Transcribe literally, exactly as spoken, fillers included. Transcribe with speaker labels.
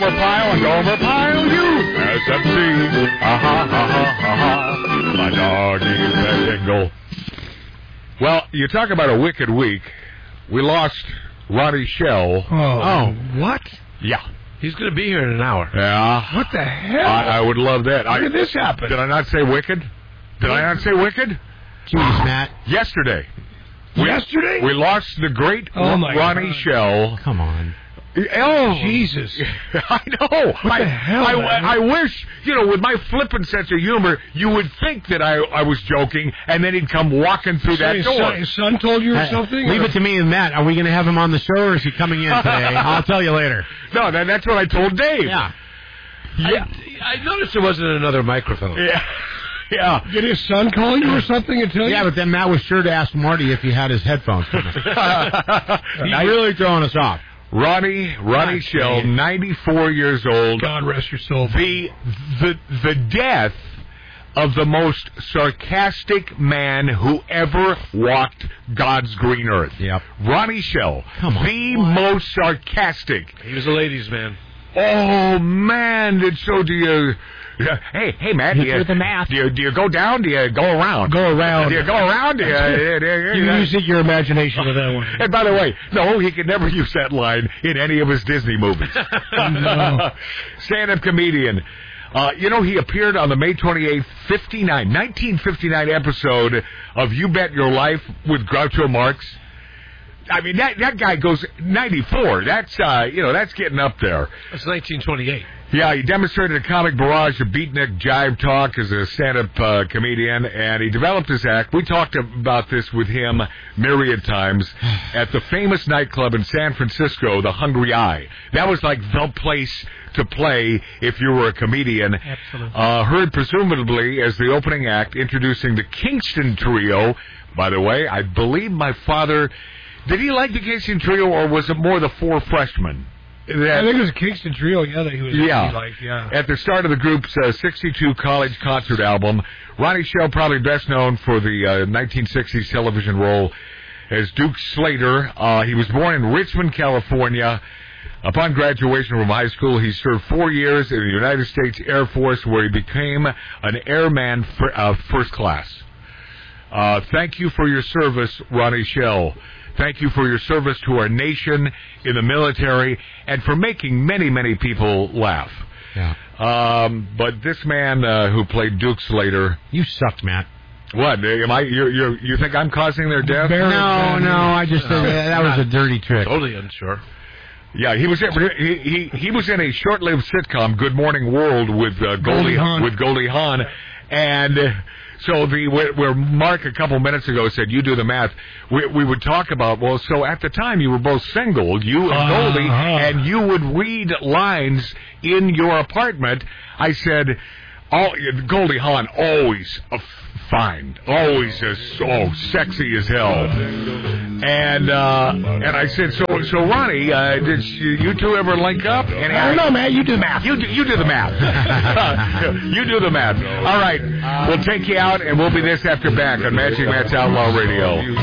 Speaker 1: Pile and Gomer Pile, you S M C. Ha ha ha ha ha ha. My doggy Bengal. Well, you talk about a wicked week. We lost Ronnie Shell.
Speaker 2: Oh, oh what?
Speaker 1: Yeah.
Speaker 3: He's going to be here in an hour.
Speaker 1: Yeah.
Speaker 2: What the hell?
Speaker 1: I, I would love that.
Speaker 2: How
Speaker 1: I,
Speaker 2: did this happen?
Speaker 1: Did I not say wicked? Did I not say wicked?
Speaker 4: Jeez, Matt.
Speaker 1: Yesterday. We,
Speaker 2: Yesterday?
Speaker 1: We lost the great
Speaker 2: oh my
Speaker 1: Ronnie
Speaker 2: God.
Speaker 1: Shell.
Speaker 4: Come on.
Speaker 1: Oh,
Speaker 2: Jesus.
Speaker 1: I know.
Speaker 2: What
Speaker 1: I,
Speaker 2: the hell,
Speaker 1: I,
Speaker 2: man?
Speaker 1: I, I wish, you know, with my flippant sense of humor, you would think that I, I was joking, and then he'd come walking through
Speaker 2: so
Speaker 1: that
Speaker 2: his
Speaker 1: door.
Speaker 2: Son, his son told you or
Speaker 4: Hey,
Speaker 2: something?
Speaker 4: Leave
Speaker 2: or?
Speaker 4: it to me and Matt. Are we going to have him on the show, or is he coming in today? I'll tell you later.
Speaker 1: No, that, that's what I told Dave.
Speaker 4: Yeah.
Speaker 1: Yeah.
Speaker 3: I, I noticed there wasn't another microphone.
Speaker 1: Yeah. Yeah.
Speaker 2: Did his son call you or something and tell you?
Speaker 4: Yeah, but then Matt was sure to ask Marty if he had his headphones coming. He's really throwing us off.
Speaker 1: Ronnie, Ronnie
Speaker 4: God,
Speaker 1: Shell,
Speaker 4: man.
Speaker 1: ninety-four years old.
Speaker 2: God rest your soul.
Speaker 1: The, the, the death of the most sarcastic man who ever walked God's green earth.
Speaker 4: Yep.
Speaker 1: Ronnie Shell.
Speaker 4: Come on.
Speaker 1: The
Speaker 4: What?
Speaker 1: most sarcastic.
Speaker 3: He was a ladies' man.
Speaker 1: Oh, man, did so do you... Hey, hey, Matt, do you,
Speaker 4: the math.
Speaker 1: do you do you go down? Do you go around?
Speaker 2: Go around.
Speaker 1: Do you go around? Do you, do you,
Speaker 2: You use your imagination with that one.
Speaker 1: And by the way, no, he could never use that line in any of his Disney movies.
Speaker 2: No.
Speaker 1: Stand-up comedian. Uh, you know, he appeared on the May twenty-eighth, fifty-nine, nineteen fifty-nine episode of You Bet Your Life with Groucho Marx. I mean, that that guy goes ninety-four. That's, uh, you know, that's getting up there.
Speaker 3: That's nineteen twenty-eight.
Speaker 1: Yeah, he demonstrated a comic barrage of beatnik jive talk as a stand-up uh, comedian, and he developed his act. We talked about this with him myriad times at the famous nightclub in San Francisco, the Hungry Eye. That was like the place to play if you were a comedian.
Speaker 2: Absolutely.
Speaker 1: Uh, heard presumably as the opening act, introducing the Kingston Trio. By the way, I believe my father... Did he like the Kingston Trio, or was it more the Four Freshmen? That,
Speaker 2: I think it was a Kingston Trio, yeah, that he was
Speaker 1: yeah.
Speaker 2: he liked, yeah.
Speaker 1: At the start of the group's uh, sixty-two college concert album, Ronnie Shell, probably best known for the uh, nineteen sixties television role as Duke Slater. Uh, he was born in Richmond, California. Upon graduation from high school, he served four years in the United States Air Force, where he became an airman for, uh, first class. Uh, thank you for your service, Ronnie Shell. Thank you for your service to our nation in the military and for making many, many people laugh.
Speaker 4: Yeah.
Speaker 1: Um, but this man uh, who played Duke Slater...
Speaker 4: You sucked, Matt.
Speaker 1: What? Am I? You you you think I'm causing their death?
Speaker 4: No, no, I just uh, that was a dirty trick.
Speaker 3: Totally unsure.
Speaker 1: Yeah, he was he he, he was in a short-lived sitcom, Good Morning World, with uh, Goldie,
Speaker 2: Goldie Hawn.
Speaker 1: with Goldie Hawn, and uh, so the where, where Mark a couple minutes ago said you do the math, we we would talk about well, so at the time you were both single, you and
Speaker 2: Uh-huh.
Speaker 1: Goldie, and you would read lines in your apartment. I said, all Goldie Hawn always a fine, always as oh sexy as hell. And uh, and I said, so so Ronnie, uh, did you, you two ever link up? And
Speaker 2: I don't know, man. You do the math.
Speaker 1: You do, you do the math. You do the math. All right, we'll take you out, and we'll be this after back on Magic Matt's Outlaw Radio.